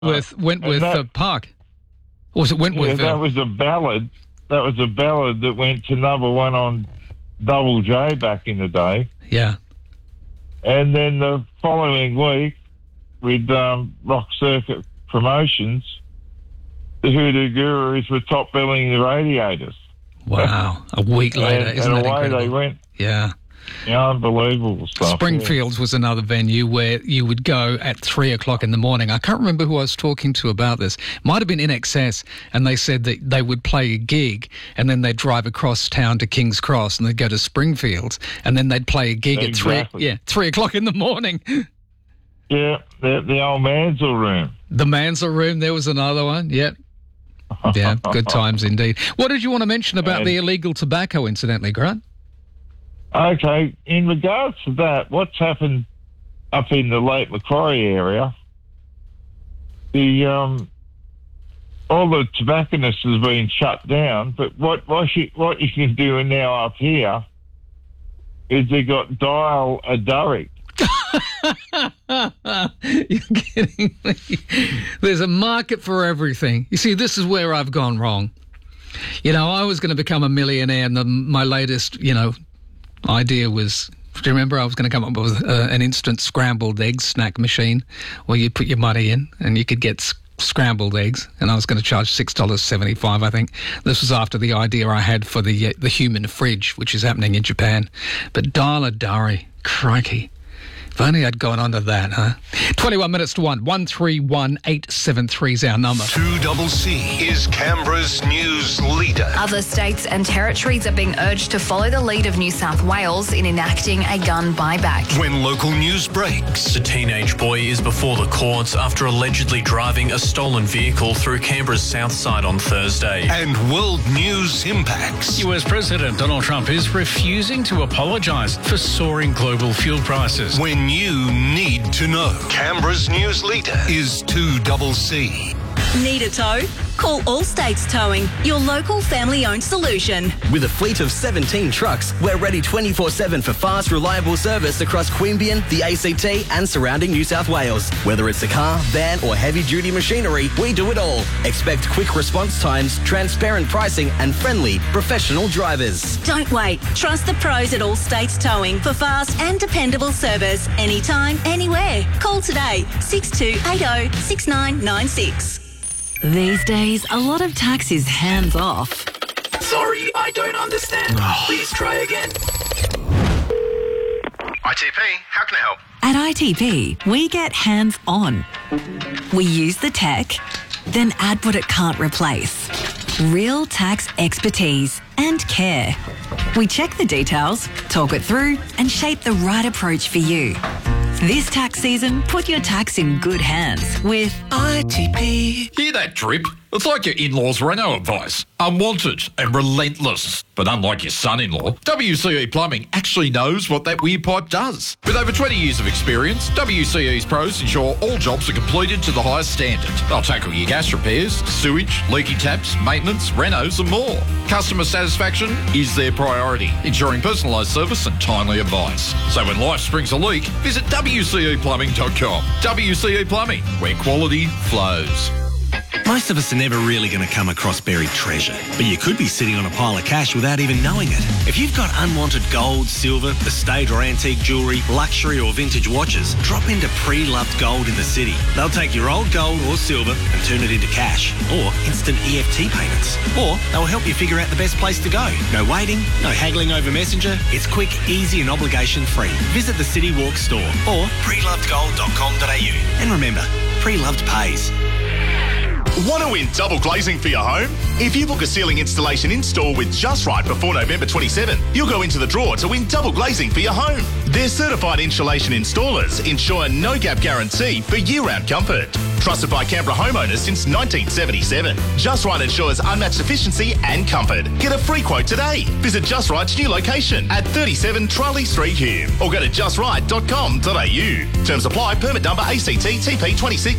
Wentworth Park. Or was it Wentworth? Yeah, that was a ballad. That was a ballad that went to number one on Double J back in the day. Yeah. And then the following week, with Rock Circuit Promotions, the Hoodoo Gurus were top billing the Radiators. Wow. A week later, isn't that incredible? And away they went. Yeah. Yeah, unbelievable stuff. Springfields was another venue where you would go at 3 o'clock in the morning. I can't remember who I was talking to about this. Might have been In Excess, and they said that they would play a gig and then they'd drive across town to King's Cross and they'd go to Springfields and then they'd play a gig at 3 o'clock in the morning. Yeah, the old Mansell Room. The Mansell Room, there was another one, yeah. Yeah, good times indeed. What did you want to mention about the illegal tobacco, incidentally, Grant? Okay, in regards to that, what's happened up in the Lake Macquarie area, all the tobacconists has been shut down, but what you can do now up here is they got Dial a Durry. You're kidding me. There's a market for everything. You see, this is where I've gone wrong. You know, I was going to become a millionaire, and my latest, idea was, do you remember I was going to come up with an instant scrambled egg snack machine where you put your money in and you could get scrambled eggs, and I was going to charge $6.75, I think. This was after the idea I had for the human fridge, which is happening in Japan. But Dial a Durry, crikey. If only I'd gone onto that, huh? 21 minutes to 1. 131873 is our number. 2CC is Canberra's news leader. Other states and territories are being urged to follow the lead of New South Wales in enacting a gun buyback. When local news breaks. The teenage boy is before the courts after allegedly driving a stolen vehicle through Canberra's south side on Thursday. And world news impacts. US President Donald Trump is refusing to apologise for soaring global fuel prices. When you need to know. Canberra's news leader is 2CC. Need a tow? Call All States Towing, your local family-owned solution. With a fleet of 17 trucks, we're ready 24/7 for fast, reliable service across Queanbeyan, the ACT and surrounding New South Wales. Whether it's a car, van or heavy-duty machinery, we do it all. Expect quick response times, transparent pricing and friendly, professional drivers. Don't wait. Trust the pros at All States Towing for fast and dependable service anytime, anywhere. Call today, 6280 6996. These days, a lot of tax is hands-off. Sorry, I don't understand. Please try again. ITP, how can I help? At ITP, we get hands-on. We use the tech, then add what it can't replace. Real tax expertise and care. We check the details, talk it through, and shape the right approach for you. This tax season, put your tax in good hands with ITP. Hear that drip? It's like your in-laws' Renault advice. Unwanted and relentless. But unlike your son-in-law, WCE Plumbing actually knows what that weird pipe does. With over 20 years of experience, WCE's pros ensure all jobs are completed to the highest standard. They'll tackle your gas repairs, sewage, leaky taps, maintenance, renos and more. Customer satisfaction is their priority, ensuring personalised service and timely advice. So when life springs a leak, visit WCEplumbing.com. WCE Plumbing, where quality flows. Most of us are never really going to come across buried treasure, but you could be sitting on a pile of cash without even knowing it. If you've got unwanted gold, silver, estate or antique jewellery, luxury or vintage watches, drop into Pre-Loved Gold in the city. They'll take your old gold or silver and turn it into cash or instant EFT payments. Or they'll help you figure out the best place to go. No waiting, no haggling over Messenger. It's quick, easy and obligation-free. Visit the City Walk store or prelovedgold.com.au. And remember, Pre-Loved pays. Want to win double glazing for your home? If you book a ceiling installation in-store with Just Right before November 27, you'll go into the draw to win double glazing for your home. Their certified insulation installers ensure a no-gap guarantee for year-round comfort. Trusted by Canberra homeowners since 1977. Just Right ensures unmatched efficiency and comfort. Get a free quote today. Visit Just Right's new location at 37 Charlie Street, Hume, or go to justright.com.au. Terms apply. Permit number ACT TP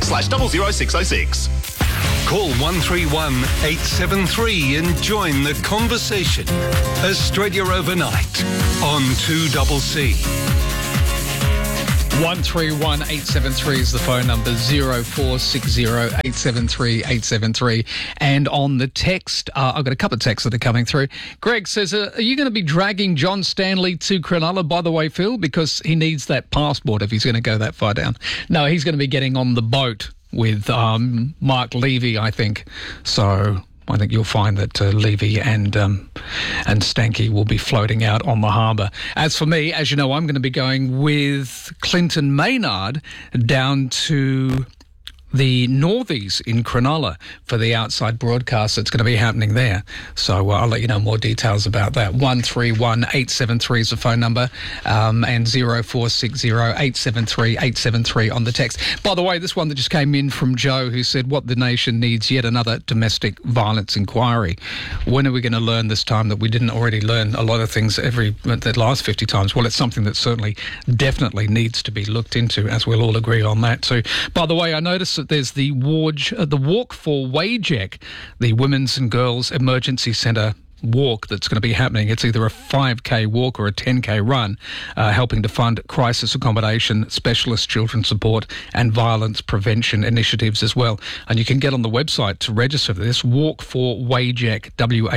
26/00606. Call 131 873 and join the conversation. Australia Overnight on 2CC. 131873 is the phone number, 0460 873 873. And on the text, I've got a couple of texts that are coming through. Greg says, are you going to be dragging John Stanley to Cronulla, by the way, Phil? Because he needs that passport if he's going to go that far down. No, he's going to be getting on the boat with Mark Levy, I think. So I think you'll find that Levy and Stanky will be floating out on the harbour. As for me, as you know, I'm going to be going with Clinton Maynard down to the Northies in Cronulla for the outside broadcast that's going to be happening there. So I'll let you know more details about that. 131873 is the phone number, and 0460 873 873 on the text. By the way, this one that just came in from Joe, who said, what the nation needs yet another domestic violence inquiry. When are we going to learn this time that we didn't already learn a lot of things the last 50 times? Well, it's something that certainly definitely needs to be looked into, as we'll all agree on that too. By the way, I noticed that there's the Walk for WAJEC, the Women's and Girls Emergency Centre walk that's going to be happening. It's either a 5K walk or a 10K run, helping to fund crisis accommodation, specialist children support and violence prevention initiatives as well. And you can get on the website to register for this, walkforwagec,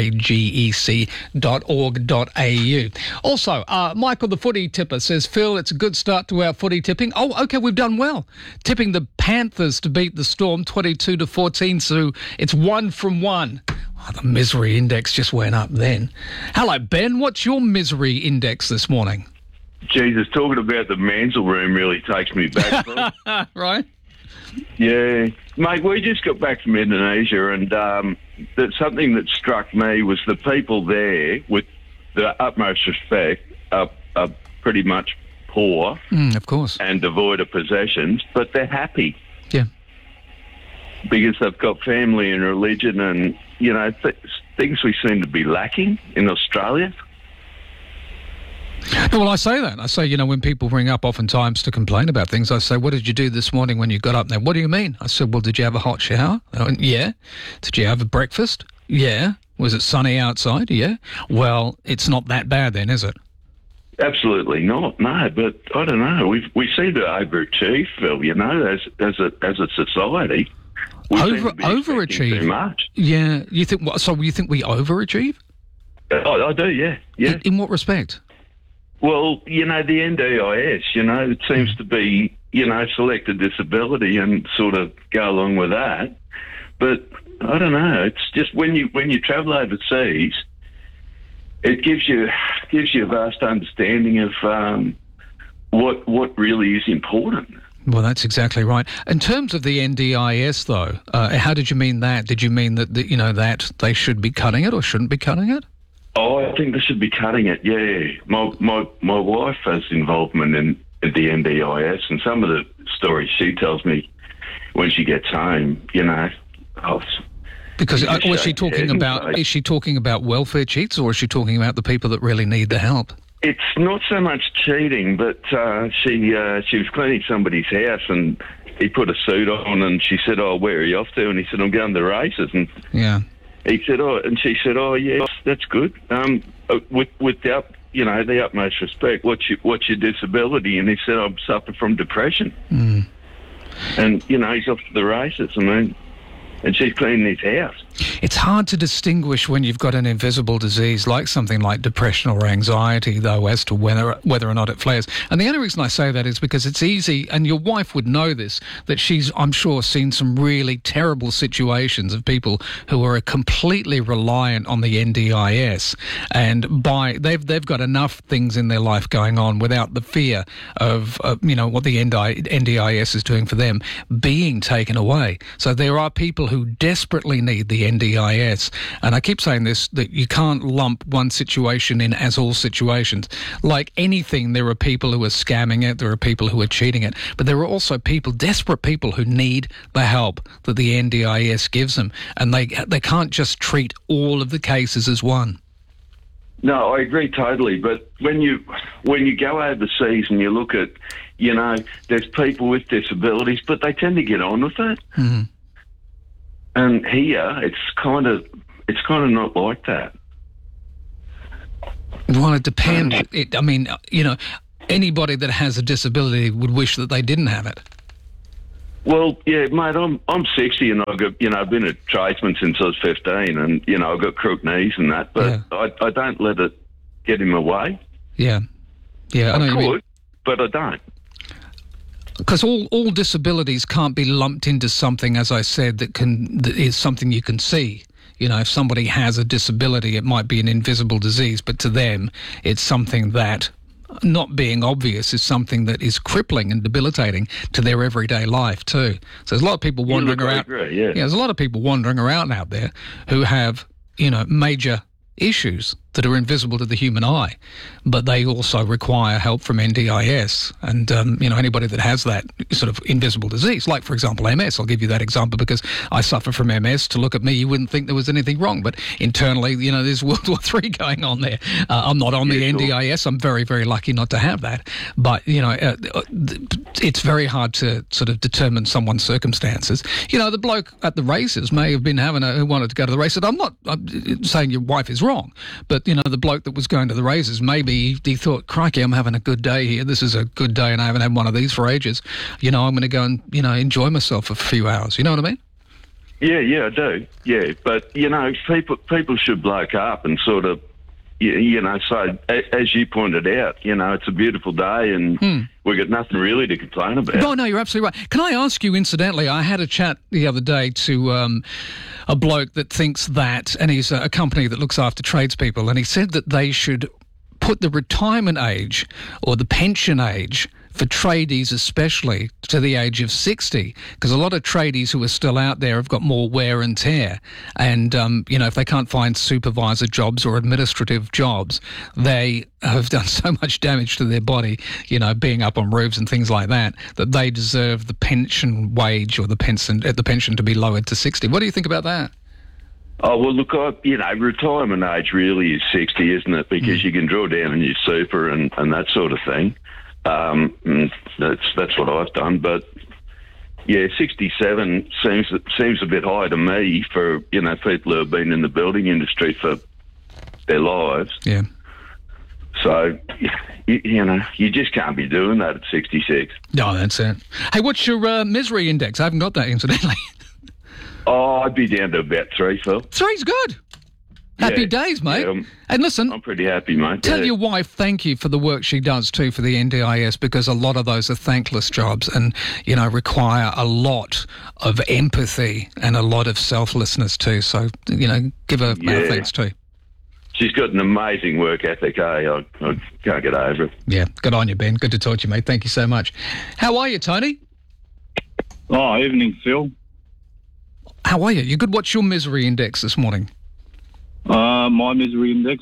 WAGEC.org.au. Also, Michael the footy tipper says, Phil, it's a good start to our footy tipping. Oh, okay, we've done well. Tipping the Panthers to beat the Storm 22-14, so it's 1 from 1. Oh, the misery index just went up then. Hello, Ben. What's your misery index this morning? Jesus, talking about the Mansell room really takes me back. Right? Yeah. Mate, we just got back from Indonesia, and something that struck me was the people there, with the utmost respect, are pretty much poor. Of course. And devoid of possessions, but they're happy. Yeah. Because they've got family and religion and, you know, things we seem to be lacking in Australia. Well, I say that. I say, you know, when people ring up oftentimes to complain about things, I say, what did you do this morning when you got up there? What do you mean? I said, well, did you have a hot shower? I went, yeah. Did you have a breakfast? Yeah. Was it sunny outside? Yeah. Well, it's not that bad then, is it? Absolutely not. No, but I don't know. We seem to overachieve, Phil, you know, as a society. Overachieve? Too much. Yeah. You think we overachieve? I do, yeah. Yeah. In what respect? Well, you know, the NDIS, you know, it seems to be, you know, select a disability and sort of go along with that. But I don't know. It's just when you travel overseas, it gives you a vast understanding of what really is important. Well, that's exactly right. In terms of the NDIS, though, how did you mean that? Did you mean that that they should be cutting it or shouldn't be cutting it? Oh, I think they should be cutting it. Yeah, my wife has involvement in the NDIS, and some of the stories she tells me when she gets home, you know. Because was she talking about? Is she talking about welfare cheats, or is she talking about the people that really need the help? It's not so much cheating, but she was cleaning somebody's house and he put a suit on and she said, "Oh, where are you off to?" And he said, "I'm going to the races." And yeah, he said, "Oh," and she said, "Oh, yeah, that's good." With the utmost respect, what's your disability? And he said, "I suffer from depression." And you know, he's off to the races. I mean. And she's cleaning his house. It's hard to distinguish when you've got an invisible disease like something like depression or anxiety, though, as to whether or not it flares. And the only reason I say that is because it's easy, and your wife would know this, that she's, I'm sure, seen some really terrible situations of people who are completely reliant on the NDIS, and they've got enough things in their life going on without the fear of what the NDIS is doing for them being taken away. So there are people who desperately need the NDIS. And I keep saying this, that you can't lump one situation in as all situations. Like anything, there are people who are scamming it, there are people who are cheating it, but there are also desperate people who need the help that the NDIS gives them. And they can't just treat all of the cases as one. No, I agree totally. But when you go overseas and you look at, you know, there's people with disabilities, but they tend to get on with it. Mm-hmm. And here, it's kind of not like that. Well, it depends. anybody that has a disability would wish that they didn't have it. Well, yeah, mate, I'm 60 and I've been a tradesman since I was 15 and, I've got crooked knees and that, but I don't let it get in my way. Yeah. Yeah, I know I what you mean. could, but I don't. Because all disabilities can't be lumped into something, as I said, that is something you can see. If somebody has a disability, it might be an invisible disease, but to them, it's something that, not being obvious, is something that is crippling and debilitating to their everyday life too. So there's a lot of people wandering around. There's a lot of people wandering around out there who have, major issues that are invisible to the human eye, but they also require help from NDIS. And, anybody that has that sort of invisible disease, like, for example, MS, I'll give you that example because I suffer from MS. To look at me, you wouldn't think there was anything wrong, but internally, there's World War III going on there. I'm not on the NDIS. I'm very, very lucky not to have that. But, it's very hard to sort of determine someone's circumstances. The bloke at the races may have been who wanted to go to the races. I'm saying your wife is wrong, but the bloke that was going to the races, maybe he thought, crikey, I'm having a good day here. This is a good day and I haven't had one of these for ages. I'm going to go and, enjoy myself for a few hours. You know what I mean? Yeah, I do. Yeah, but, people should bloke up and sort of, so as you pointed out, it's a beautiful day and we've got nothing really to complain about. Oh, no, you're absolutely right. Can I ask you, incidentally, I had a chat the other day to a bloke that thinks that, and he's a company that looks after tradespeople, and he said that they should put the retirement age or the pension age for tradies especially to the age of 60, because a lot of tradies who are still out there have got more wear and tear. And, if they can't find supervisor jobs or administrative jobs, they have done so much damage to their body, being up on roofs and things like that, that they deserve the pension wage or the pension to be lowered to 60. What do you think about that? Oh, well, look, retirement age really is 60, isn't it? Because you can draw down on your super and that sort of thing. That's what I've done, but yeah, 67 seems a bit high to me for people who have been in the building industry for their lives. Yeah. So you just can't be doing that at 66. No, that's it. Hey, what's your misery index? I haven't got that, incidentally. Oh, I'd be down to about 3, Phil. 3's good. Happy days, mate. Yeah, and listen, I'm pretty happy, mate. Tell your wife thank you for the work she does too for the NDIS, because a lot of those are thankless jobs and, require a lot of empathy and a lot of selflessness too. So, give her our thanks too. She's got an amazing work ethic, I can't get over it. Yeah, good on you, Ben. Good to talk to you, mate. Thank you so much. How are you, Tony? Oh, evening, Phil. How are you? You good? What's your misery index this morning? My misery index,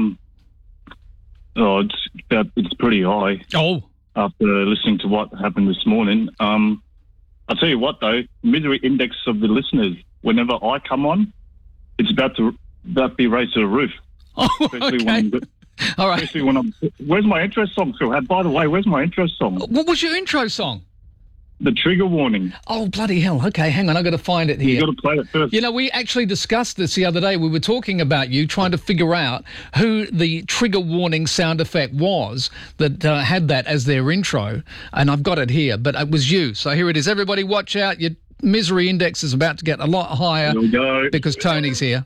it's pretty high. Oh. After listening to what happened this morning. I'll tell you what, though, misery index of the listeners, whenever I come on, it's about to be raised to the roof. Oh, okay. All right. Especially when where's my intro song, Phil? By the way, where's my intro song? What was your intro song? The trigger warning. Oh, bloody hell. Okay, hang on. I've got to find it here. You've got to play it first. We actually discussed this the other day. We were talking about you trying to figure out who the trigger warning sound effect was that had that as their intro, and I've got it here, but it was you. So here it is. Everybody watch out. Your misery index is about to get a lot higher. Here we go. Because Tony's here.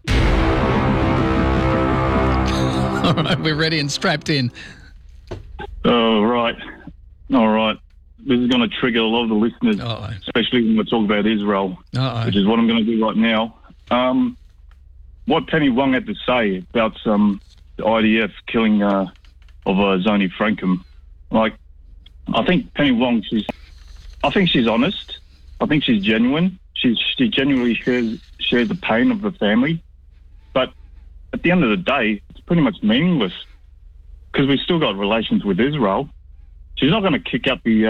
All right, we're ready and strapped in. All right. This is going to trigger a lot of the listeners, especially when we talk about Israel, which is what I'm going to do right now. What Penny Wong had to say about the IDF killing of Zoni Frankham, I think Penny Wong, I think she's honest. I think she's genuine. She genuinely shares the pain of the family. But at the end of the day, it's pretty much meaningless because we've still got relations with Israel. She's not going to kick out the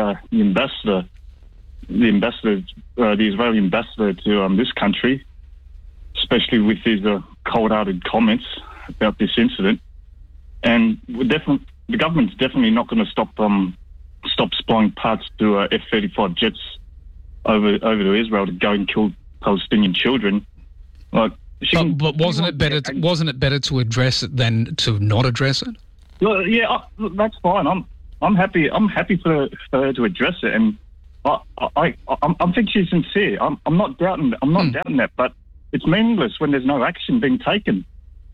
Israeli ambassador to this country, especially with his cold-hearted comments about this incident. And the government's definitely not going to stop supplying parts to F-35 jets over to Israel to go and kill Palestinian children. But wasn't it better to address it than to not address it? Well, yeah, that's fine. I'm happy for her to address it, and I think she's sincere. I'm not doubting that, but it's meaningless when there's no action being taken.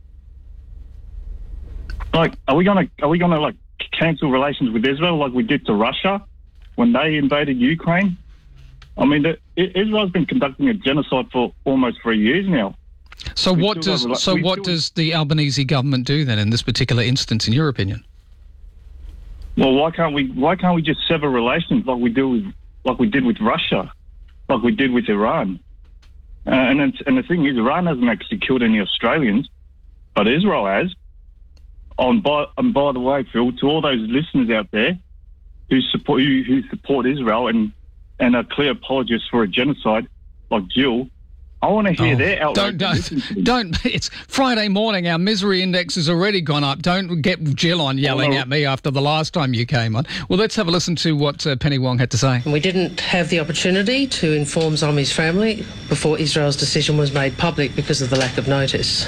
Like, are we gonna like cancel relations with Israel like we did to Russia when they invaded Ukraine? I mean, Israel's been conducting a genocide for almost 3 years now. So what does the Albanese government do then in this particular instance, in your opinion? Well, why can't we just sever relations like we did with Russia, like we did with Iran? And the thing is, Iran hasn't actually killed any Australians, but Israel has. And by the way, Phil, to all those listeners out there who support Israel and are clear apologists for a genocide like Jill, I want to hear their outrage. Don't. It's Friday morning. Our misery index has already gone up. Don't get Jill on yelling at me after the last time you came on. Well, let's have a listen to what Penny Wong had to say. We didn't have the opportunity to inform Zomi's family before Israel's decision was made public because of the lack of notice.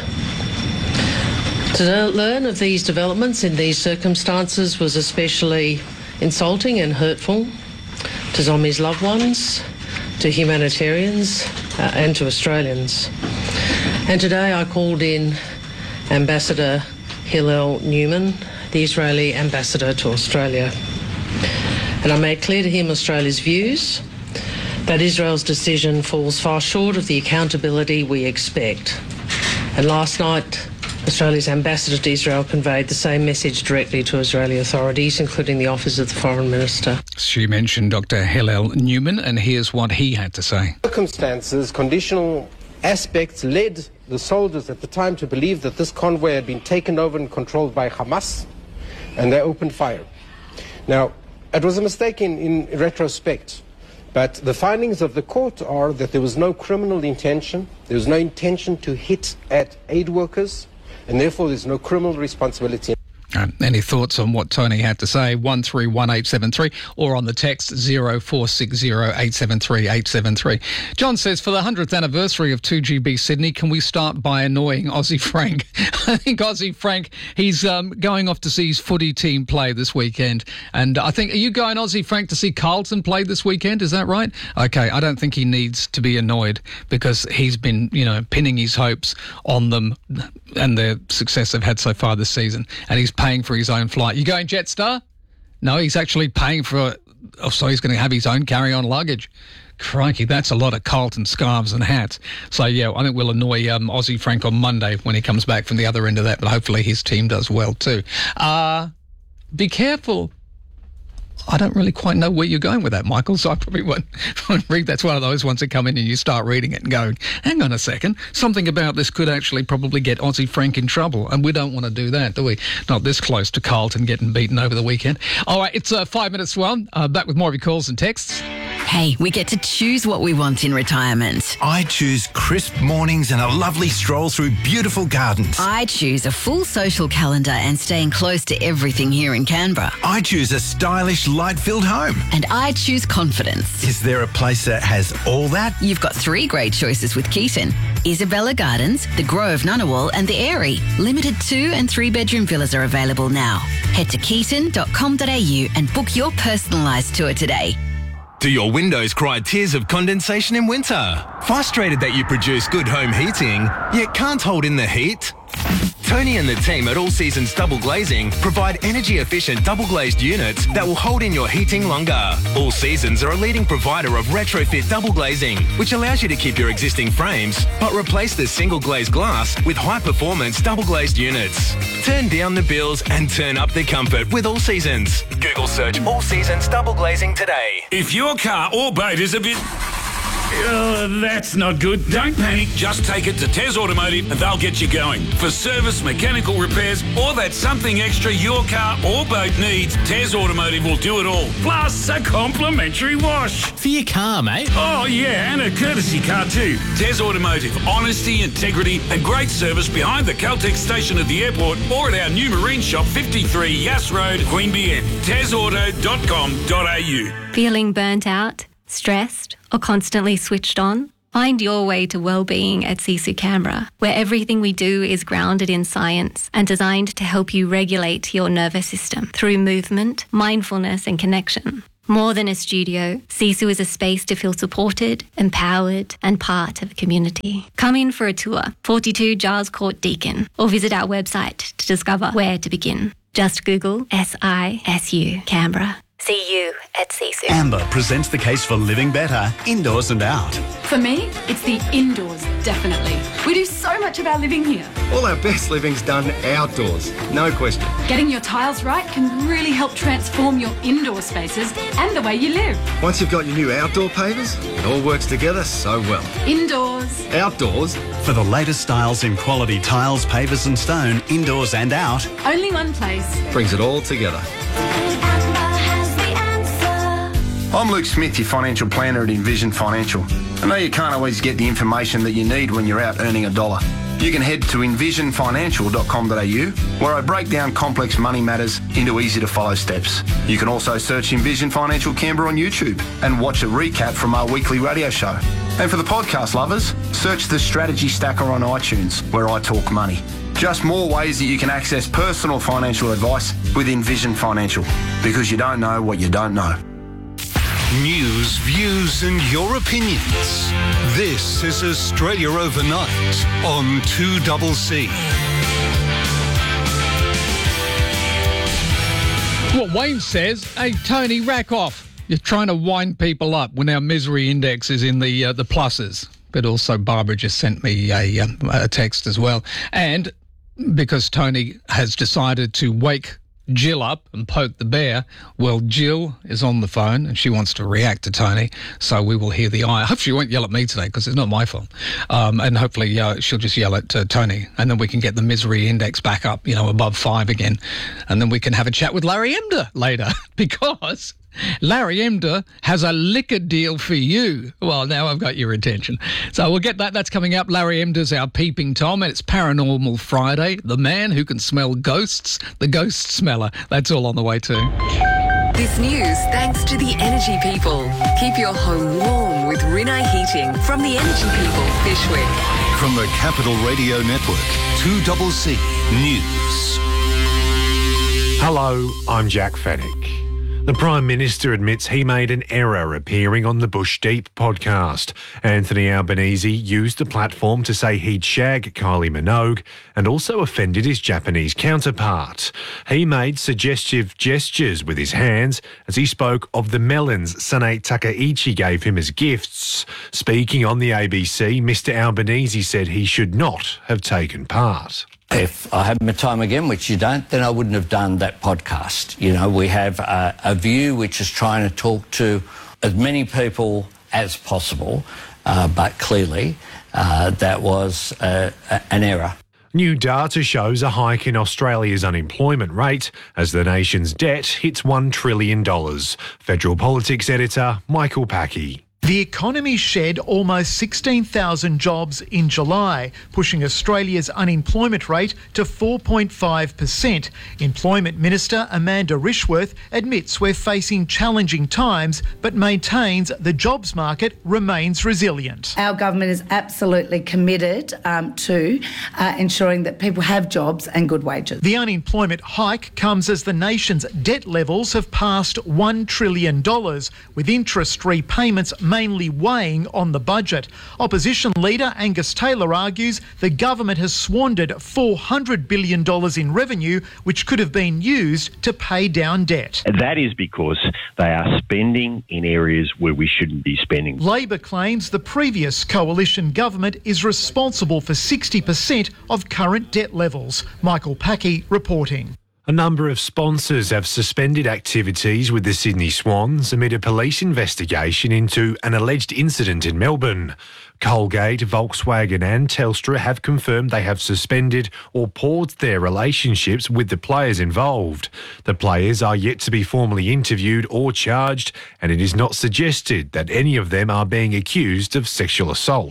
To learn of these developments in these circumstances was especially insulting and hurtful to Zomi's loved ones, to humanitarians and to Australians. And today I called in Ambassador Hillel Newman, the Israeli ambassador to Australia. And I made clear to him Australia's views, that Israel's decision falls far short of the accountability we expect. And last night, Australia's ambassador to Israel conveyed the same message directly to Israeli authorities, including the Office of the Foreign Minister. She mentioned Dr. Hillel Newman, and here's what he had to say. Circumstances, conditional aspects led the soldiers at the time to believe that this convoy had been taken over and controlled by Hamas, and they opened fire. Now, it was a mistake in retrospect, but the findings of the court are that there was no criminal intention, there was no intention to hit at aid workers, and therefore there's no criminal responsibility. Any thoughts on what Tony had to say? 131873 or on the text 0460 873 873. John says, for the 100th anniversary of 2GB Sydney, can we start by annoying Aussie Frank? I think Aussie Frank, he's going off to see his footy team play this weekend. And I think, are you going, Aussie Frank, to see Carlton play this weekend? Is that right? Okay, I don't think he needs to be annoyed because he's been, pinning his hopes on them and the success they've had so far this season. And he's paying for his own flight. You going Jetstar? No, he's actually paying for so he's going to have his own carry-on luggage. Crikey, that's a lot of Carlton scarves and hats. So, yeah, I think we'll annoy Aussie Frank on Monday when he comes back from the other end of that, but hopefully his team does well too. Be careful. I don't really quite know where you're going with that, Michael, so I probably won't read. That's one of those ones that come in and you start reading it and going, hang on a second, something about this could actually probably get Aussie Frank in trouble, and we don't want to do that, do we? Not this close to Carlton getting beaten over the weekend. All right, it's 5 minutes to 1. Back with more of your calls and texts. Hey, we get to choose what we want in retirement. I choose crisp mornings and a lovely stroll through beautiful gardens. I choose a full social calendar and staying close to everything here in Canberra. I choose a stylish, light-filled home. And I choose confidence. Is there a place that has all that? You've got 3 great choices with Keaton. Isabella Gardens, the Grove Ngunnawal and the Airy. Limited 2 and 3 bedroom villas are available now. Head to keaton.com.au and book your personalised tour today. Do your windows cry tears of condensation in winter? Frustrated that you produce good home heating, yet can't hold in the heat? Tony and the team at All Seasons Double Glazing provide energy-efficient double-glazed units that will hold in your heating longer. All Seasons are a leading provider of retrofit double glazing, which allows you to keep your existing frames, but replace the single-glazed glass with high-performance double-glazed units. Turn down the bills and turn up the comfort with All Seasons. Google search All Seasons Double Glazing today. If your car or boat is a bit... that's not good. Don't panic. Just take it to Tez Automotive and they'll get you going. For service, mechanical repairs, or that something extra your car or boat needs, Tez Automotive will do it all. Plus a complimentary wash. For your car, mate. Oh, yeah, and a courtesy car too. Tez Automotive. Honesty, integrity and great service behind the Caltex station at the airport or at our new marine shop, 53 Yass Road, Queanbeyan. TezAuto.com.au. Feeling burnt out, stressed, or constantly switched on? Find your way to well-being at Sisu Canberra, where everything we do is grounded in science and designed to help you regulate your nervous system through movement, mindfulness and connection. More than a studio, Sisu is a space to feel supported, empowered and part of a community. Come in for a tour, 42 Giles Court, Deakin, or visit our website to discover where to begin. Just Google SISU Canberra. See you at Sisu. Amber presents the case for living better, indoors and out. For me, it's the indoors, definitely. We do so much of our living here. All our best living's done outdoors, no question. Getting your tiles right can really help transform your indoor spaces and the way you live. Once you've got your new outdoor pavers, it all works together so well. Indoors. Outdoors. For the latest styles in quality tiles, pavers and stone, indoors and out. Only one place. Brings it all together. I'm Luke Smith, your financial planner at Envision Financial. I know you can't always get the information that you need when you're out earning $1. You can head to envisionfinancial.com.au, where I break down complex money matters into easy-to-follow steps. You can also search Envision Financial Canberra on YouTube and watch a recap from our weekly radio show. And for the podcast lovers, search the Strategy Stacker on iTunes, where I talk money. Just more ways that you can access personal financial advice with Envision Financial, because you don't know what you don't know. News, views and your opinions. This is Australia Overnight on 2CC. What Wayne says, hey, Tony, rack off. You're trying to wind people up when our misery index is in the pluses. But also Barbara just sent me a text as well. And because Tony has decided to wake Jill up and poke the bear, well, Jill is on the phone and she wants to react to Tony, so we will hear the eye. I hope she won't yell at me today because it's not my fault. And hopefully she'll just yell at Tony, and then we can get the misery index back up, above 5 again. And then we can have a chat with Larry Emder later because Larry Emder has a liquor deal for you. Well, now I've got your attention. So we'll get that. That's coming up. Larry Emder's our Peeping Tom, and it's Paranormal Friday. The man who can smell ghosts, the ghost smeller. That's all on the way too. This news thanks to the Energy People. Keep your home warm with Rinnai Heating from the Energy People, Fishwick. From the Capital Radio Network, 2CC News. Hello, I'm Jack Fennick. The Prime Minister admits he made an error appearing on the Bush Deep podcast. Anthony Albanese used the platform to say he'd shag Kylie Minogue and also offended his Japanese counterpart. He made suggestive gestures with his hands as he spoke of the melons Sanae Takaichi gave him as gifts. Speaking on the ABC, Mr Albanese said he should not have taken part. If I had my time again, which you don't, then I wouldn't have done that podcast. We have a view which is trying to talk to as many people as possible, but clearly that was an error. New data shows a hike in Australia's unemployment rate as the nation's debt hits $1 trillion. Federal Politics editor Michael Packey. The economy shed almost 16,000 jobs in July, pushing Australia's unemployment rate to 4.5%. Employment Minister Amanda Rishworth admits we're facing challenging times, but maintains the jobs market remains resilient. Our government is absolutely committed to ensuring that people have jobs and good wages. The unemployment hike comes as the nation's debt levels have passed $1 trillion, with interest repayments mainly weighing on the budget. Opposition leader Angus Taylor argues the government has squandered $400 billion in revenue, which could have been used to pay down debt. That is because they are spending in areas where we shouldn't be spending. Labor claims the previous coalition government is responsible for 60% of current debt levels. Michael Packey reporting. A number of sponsors have suspended activities with the Sydney Swans amid a police investigation into an alleged incident in Melbourne. Colgate, Volkswagen and Telstra have confirmed they have suspended or paused their relationships with the players involved. The players are yet to be formally interviewed or charged, and it is not suggested that any of them are being accused of sexual assault.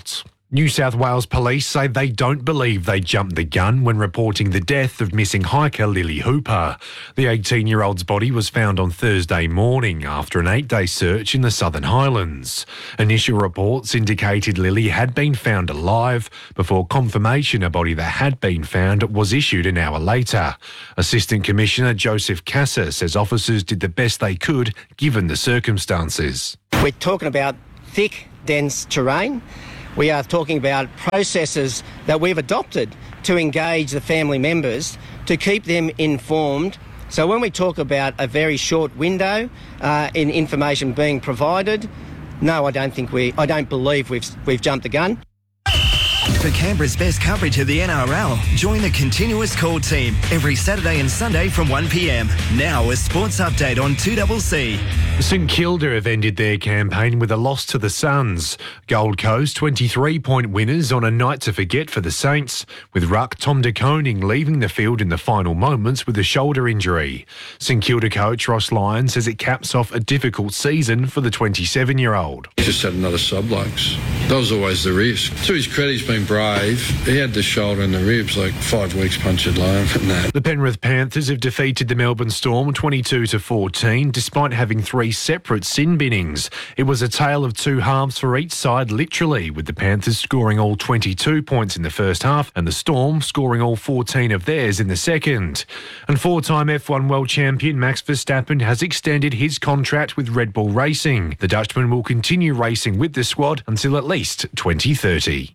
New South Wales police say they don't believe they jumped the gun when reporting the death of missing hiker Lily Hooper. The 18-year-old's body was found on Thursday morning after an 8-day search in the Southern Highlands. Initial reports indicated Lily had been found alive before confirmation a body that had been found was issued an hour later. Assistant Commissioner Joseph Casser says officers did the best they could given the circumstances. We're talking about thick, dense terrain. We are talking about processes that we've adopted to engage the family members, to keep them informed. So when we talk about a very short window in information being provided, no, I don't believe we've jumped the gun. For Canberra's best coverage of the NRL, join the Continuous Call team every Saturday and Sunday from 1 p.m. Now a sports update on 2CC. St Kilda have ended their campaign with a loss to the Suns. Gold Coast 23-point winners on a night to forget for the Saints, with ruck Tom de Koning leaving the field in the final moments with a shoulder injury. St Kilda coach Ross Lyon says it caps off a difficult season for the 27-year-old. He just had another sub-blokes. That was always the risk. To his credit, he's been brave. He had the shoulder and the ribs, like 5 weeks punctured low from that. The Penrith Panthers have defeated the Melbourne Storm 22-14 despite having 3 separate sin binnings. It was a tale of 2 halves for each side, literally, with the Panthers scoring all 22 points in the first half and the Storm scoring all 14 of theirs in the second. And 4-time F1 world champion Max Verstappen has extended his contract with Red Bull Racing. The Dutchman will continue racing with the squad until at least 2030.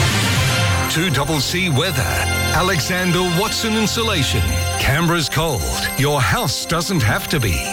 2CC weather. Alexander Watson Insulation. Canberra's cold. Your house doesn't have to be.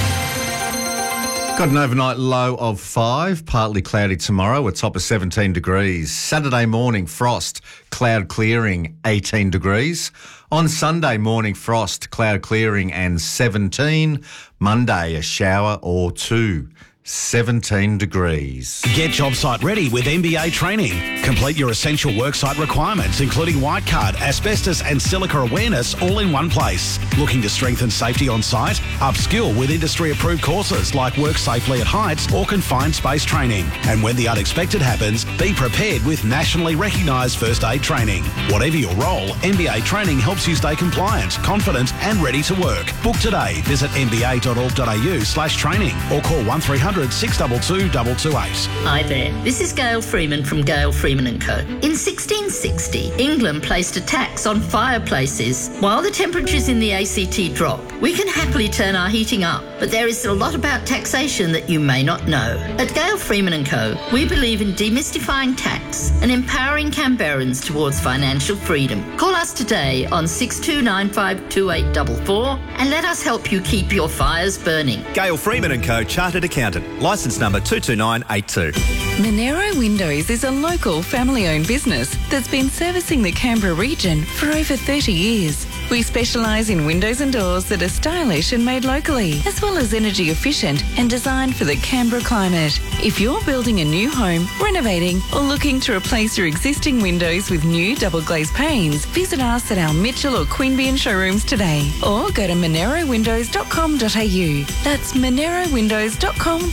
Got an overnight low of 5, partly cloudy tomorrow, a top of 17 degrees. Saturday morning, frost, cloud clearing, 18 degrees. On Sunday morning, frost, cloud clearing and 17. Monday, a shower or 2. 17 degrees. Get job site ready with MBA training. Complete your essential worksite requirements, including white card, asbestos and silica awareness, all in one place. Looking to strengthen safety on site? Upskill with industry-approved courses like Work Safely at Heights or Confined Space training. And when the unexpected happens, be prepared with nationally recognised first aid training. Whatever your role, MBA training helps you stay compliant, confident and ready to work. Book today. Visit mba.org.au/training or call 1300 622 228. Hi there, this is Gail Freeman from Gail Freeman & Co. In 1660, England placed a tax on fireplaces. While the temperatures in the ACT drop, we can happily turn our heating up, but there is a lot about taxation that you may not know. At Gail Freeman & Co, we believe in demystifying tax and empowering Canberrans towards financial freedom. Call us today on 62952844 and let us help you keep your fires burning. Gail Freeman & Co, Chartered Accountant. Licence number 22982. Monero Windows is a local family-owned business that's been servicing the Canberra region for over 30 years. We specialise in windows and doors that are stylish and made locally, as well as energy efficient and designed for the Canberra climate. If you're building a new home, renovating or looking to replace your existing windows with new double glazed panes, visit us at our Mitchell or Queanbeyan showrooms today or go to monerowindows.com.au. That's monerowindows.com.au.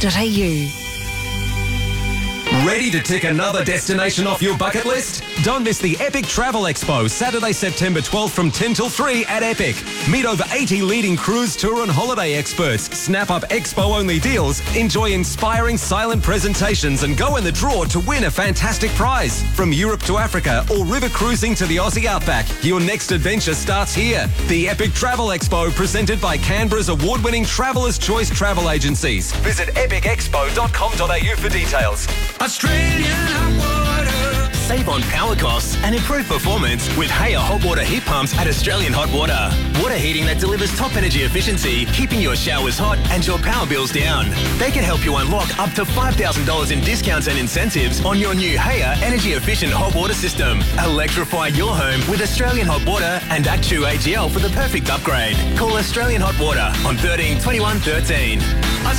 Ready to tick another destination off your bucket list? Don't miss the Epic Travel Expo, Saturday, September 12th from 10 till 3 at Epic. Meet over 80 leading cruise, tour and holiday experts. Snap up expo-only deals, enjoy inspiring silent presentations and go in the draw to win a fantastic prize. From Europe to Africa or river cruising to the Aussie Outback, your next adventure starts here. The Epic Travel Expo, presented by Canberra's award-winning Traveller's Choice Travel Agencies. Visit epicexpo.com.au for details. Australian hot water. Save on power costs and improve performance with Haya hot water heat pumps at Australian Hot Water. Water heating that delivers top energy efficiency, keeping your showers hot and your power bills down. They can help you unlock up to $5,000 in discounts and incentives on your new Haya energy-efficient hot water system. Electrify your home with Australian Hot Water and Actu AGL for the perfect upgrade. Call Australian Hot Water on 13 21 13.